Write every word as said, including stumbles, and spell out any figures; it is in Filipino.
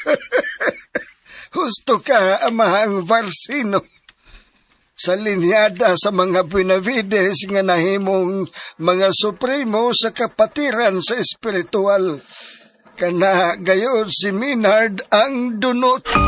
Husto ka, amahang Varsino. Sa linyada sa mga Benavides nga nahimong mga supremo sa kapatiran sa espiritual. Kana gayod si Minard ang dunot.